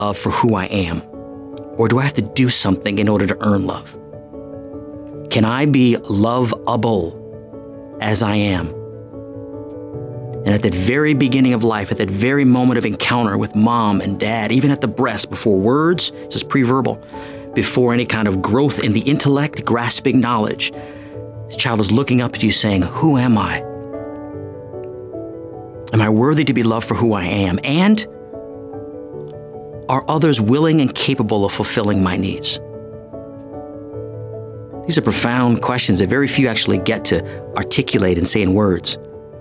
love for who I am? Or do I have to do something in order to earn love? Can I be lovable as I am? And at that very beginning of life, at that very moment of encounter with mom and dad, even at the breast, before words, this is pre-verbal, before any kind of growth in the intellect, grasping knowledge, this child is looking up at you saying, who am I? Am I worthy to be loved for who I am? And are others willing and capable of fulfilling my needs? These are profound questions that very few actually get to articulate and say in words.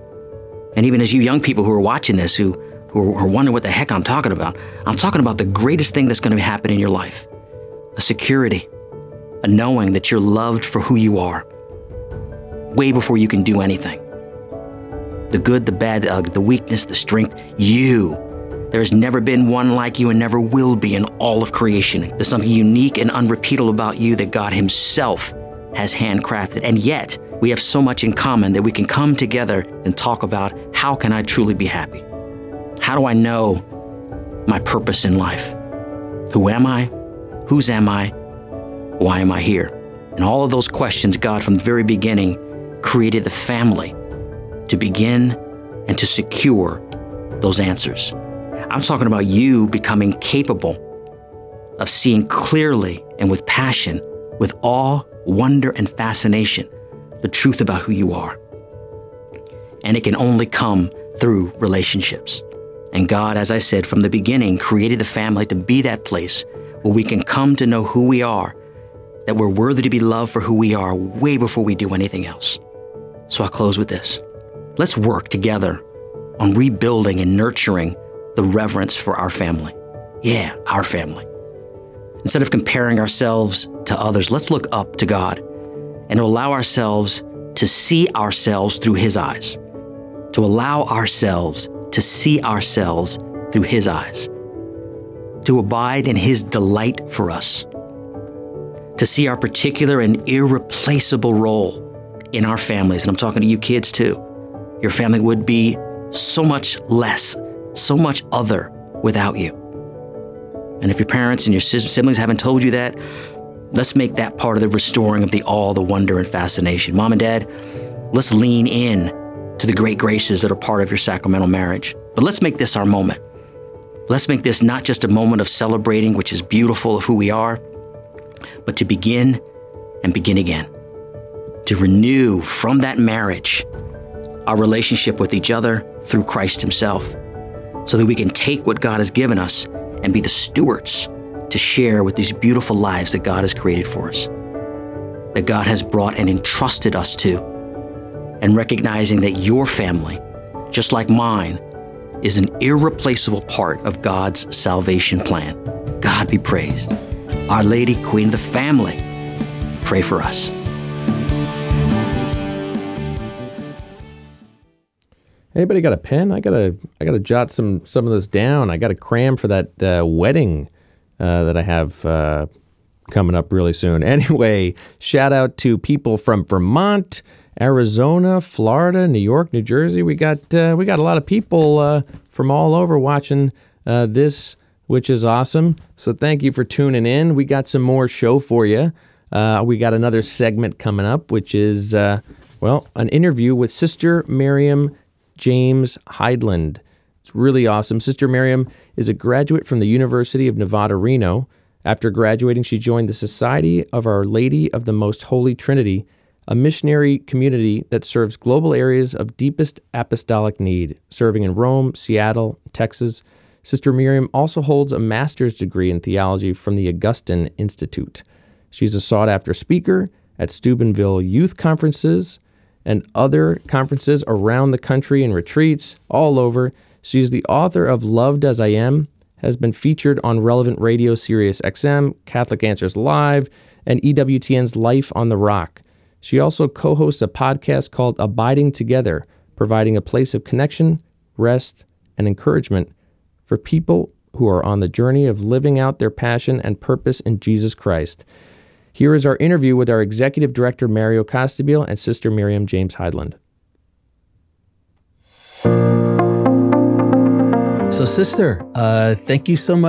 And even as you young people who are watching this, who are wondering what the heck I'm talking about the greatest thing that's going to happen in your life. A security, a knowing that you're loved for who you are, way before you can do anything. The good, the bad, the ugly, the weakness, the strength, you. There's never been one like you and never will be in all of creation. There's something unique and unrepeatable about you that God himself has handcrafted. And yet, we have so much in common that we can come together and talk about, how can I truly be happy? How do I know my purpose in life? Who am I? Whose am I? Why am I here? And all of those questions, God from the very beginning created the family to begin and to secure those answers. I'm talking about you becoming capable of seeing clearly and with passion, with awe, wonder, and fascination, the truth about who you are. And it can only come through relationships. And God, as I said, from the beginning, created the family to be that place where we can come to know who we are, that we're worthy to be loved for who we are way before we do anything else. So I'll close with this. Let's work together on rebuilding and nurturing the reverence for our family. Yeah, our family. Instead of comparing ourselves to others, let's look up to God and allow ourselves to see ourselves through his eyes, to allow ourselves to see ourselves through his eyes, to abide in his delight for us, to see our particular and irreplaceable role in our families. And I'm talking to you kids too. Your family would be so much less, so much other without you. And if your parents and your siblings haven't told you that, let's make that part of the restoring of the awe, the wonder, and fascination. Mom and Dad, let's lean in to the great graces that are part of your sacramental marriage. But let's make this our moment. Let's make this not just a moment of celebrating, which is beautiful, of who we are, but to begin and begin again. To renew from that marriage our relationship with each other through Christ himself, so that we can take what God has given us and be the stewards to share with these beautiful lives that God has created for us, that God has brought and entrusted us to, and recognizing that your family, just like mine, is an irreplaceable part of God's salvation plan. God be praised. Our Lady, Queen of the family, pray for us. Anybody got a pen? I gotta jot some of this down. I gotta cram for that wedding that I have coming up really soon. Anyway, shout out to people from Vermont, Arizona, Florida, New York, New Jersey. We got a lot of people from all over watching this, which is awesome. So thank you for tuning in. We got some more show for you. We got another segment coming up, which is an interview with Sister Miriam James Heidland. It's really awesome. Sister Miriam is a graduate from the University of Nevada, Reno. After graduating, she joined the Society of Our Lady of the Most Holy Trinity, a missionary community that serves global areas of deepest apostolic need, serving in Rome, Seattle, Texas. Sister Miriam also holds a master's degree in theology from the Augustine Institute. She's a sought-after speaker at Steubenville youth conferences and other conferences around the country and retreats all over. She's the author of Loved as I Am, has been featured on relevant radio Sirius XM, Catholic Answers Live, and EWTN's Life on the Rock. She also co-hosts a podcast called Abiding Together, providing a place of connection, rest, and encouragement for people who are on the journey of living out their passion and purpose in Jesus Christ. Here is our interview with our Executive Director, Mario Costabile, and Sister Miriam James Heidland. So, Sister, thank you so much